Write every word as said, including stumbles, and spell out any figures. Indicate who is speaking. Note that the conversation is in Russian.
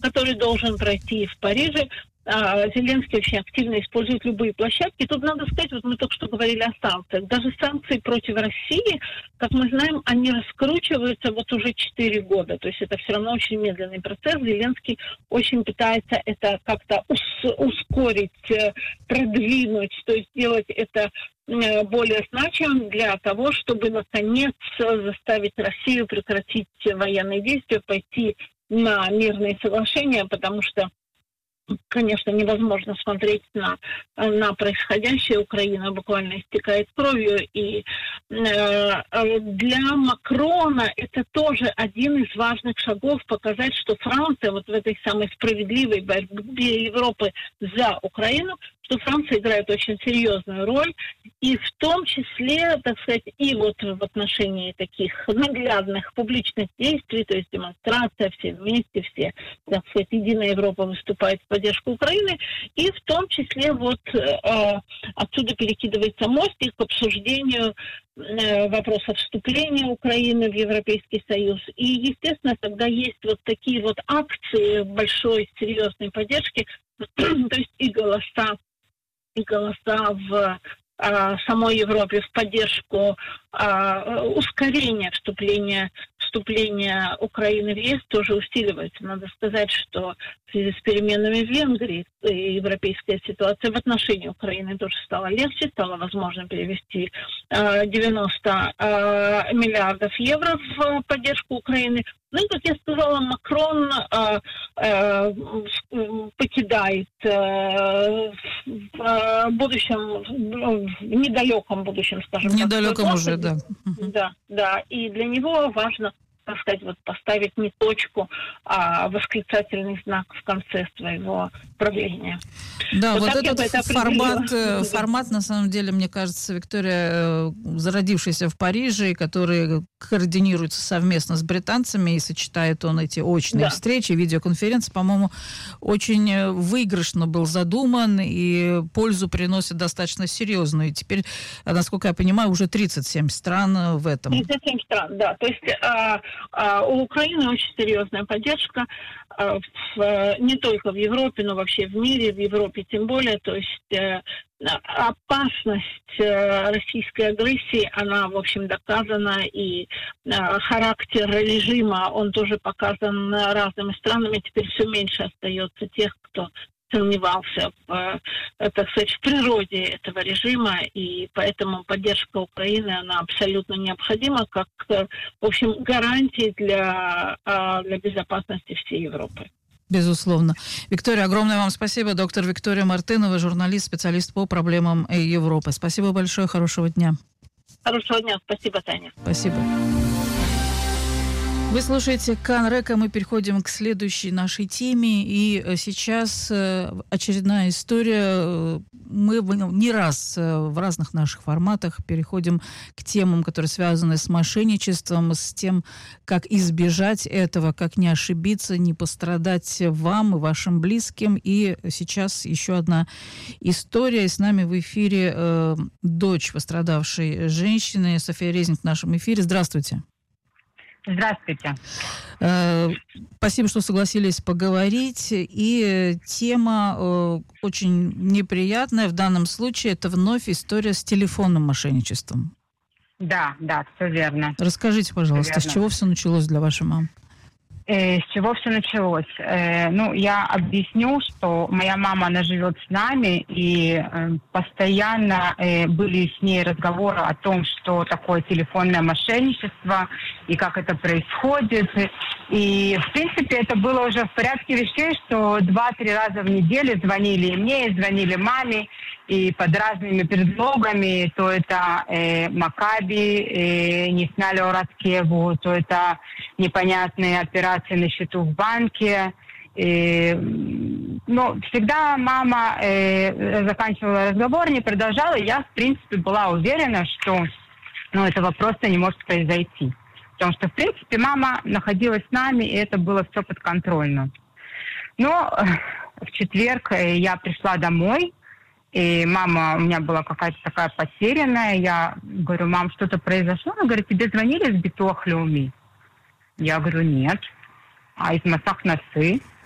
Speaker 1: который должен пройти в Париже. Зеленский очень активно использует любые площадки. Тут надо сказать, вот мы только что говорили о санкциях. Даже санкции против России, как мы знаем, они раскручиваются вот уже четыре года. То есть это все равно очень медленный процесс. Зеленский очень пытается это как-то ус- ускорить, продвинуть, то есть сделать это более значимым для того, чтобы наконец заставить Россию прекратить военные действия, пойти на мирные соглашения, потому что, конечно, невозможно смотреть на, на происходящее. Украина буквально истекает кровью. И э, для Макрона это тоже один из важных шагов показать, что Франция вот в этой самой справедливой борьбе Европы за Украину, что Франция играет очень серьезную роль, и в том числе, так сказать, и вот в отношении таких наглядных публичных действий, то есть демонстрация, все вместе, все, так сказать, Единая Европа выступает в поддержку Украины, и в том числе вот э, отсюда перекидывается мостик к обсуждению э, вопроса вступления Украины в Европейский Союз. И, естественно, когда есть вот такие вот акции большой, серьезной поддержки, то есть и голоса, и голоса в а, самой Европе в поддержку а, ускорения вступления, вступления Украины в ЕС тоже усиливается. Надо сказать, что в связи с переменами в Венгрии европейская ситуация в отношении Украины тоже стала легче, стало возможно перевести а, девяносто а, миллиардов евро в поддержку Украины. Ну и, как я сказала, Макрон э, э, покидает э, в будущем, в недалеком будущем, скажем так. В
Speaker 2: недалеком уже, да.
Speaker 1: Да, да. И для него важно, так сказать, вот поставить не точку, а восклицательный знак в конце своего правления.
Speaker 2: Да, вот, вот этот это формат, формат, на самом деле, мне кажется, Виктория, зародившийся в Париже, который координируется совместно с британцами, и сочетает он эти очные да. встречи, видеоконференции, по-моему, очень выигрышно был задуман, и пользу приносит достаточно серьезную. И теперь, насколько я понимаю, уже тридцать семь стран в этом.
Speaker 1: тридцать семь стран, да. То есть а, а, у Украины очень серьезная поддержка, а, в, не только в Европе, но вообще в мире, в Европе тем более. То есть э, опасность э, российской агрессии, она, в общем, доказана, и э, характер режима, он тоже показан разными странами. Теперь все меньше остается тех, кто сомневался в, так сказать, в природе этого режима, и поэтому поддержка Украины, она абсолютно необходима, как, в общем, гарантия для, для безопасности всей Европы.
Speaker 2: Безусловно. Виктория, огромное вам спасибо. Доктор Виктория Мартынова, журналист, специалист по проблемам Европы. Спасибо большое, хорошего дня.
Speaker 1: Хорошего дня, спасибо, Таня.
Speaker 2: Спасибо. Вы слушаете Канрека, мы переходим к следующей нашей теме, и сейчас очередная история. Мы не раз в разных наших форматах переходим к темам, которые связаны с мошенничеством, с тем, как избежать этого, как не ошибиться, не пострадать вам и вашим близким. И сейчас еще одна история. И с нами в эфире э, дочь пострадавшей женщины. София Резник в нашем эфире. Здравствуйте.
Speaker 3: Здравствуйте.
Speaker 2: Спасибо, что согласились поговорить. И тема очень неприятная в данном случае. Это вновь история с телефонным мошенничеством.
Speaker 3: Да, да, все верно.
Speaker 2: Расскажите, пожалуйста, с чего все началось для вашей мамы?
Speaker 3: Э, с чего все началось? Э, ну, я объясню, что моя мама, она живет с нами, и э, постоянно э, были с ней разговоры о том, что такое телефонное мошенничество и как это происходит. И, в принципе, это было уже в порядке вещей, что два-три раза в неделю звонили и мне, и звонили маме, и под разными предлогами, то это э, Макаби, э, не сняли Ораткеву, то это непонятные операции на счету в банке. Э, но всегда мама э, заканчивала разговор, не продолжала, и я, в принципе, была уверена, что ну, этого просто не может произойти. Потому что, в принципе, мама находилась с нами, и это было все подконтрольно. Но э, в четверг э, я пришла домой, и мама у меня была какая-то такая потерянная. Я говорю: мам, что-то произошло? Она говорит: тебе звонили с Битуах Леуми? Я говорю: нет. А из Масах Насы?